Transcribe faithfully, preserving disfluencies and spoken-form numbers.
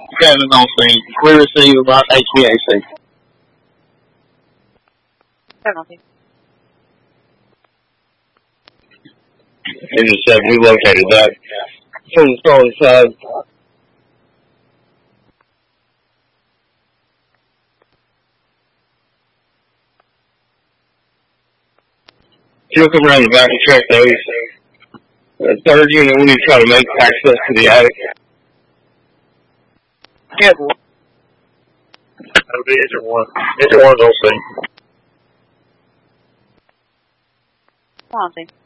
Kevin on scene. We receive about H V A C. Kevin on scene. Engine seven, we located that. From the starting side. She'll come around the back and check those. Uh, third unit, we need to try to make access to the attic. Careful. That'll be engine one. Engine one's on scene. Come on, scene.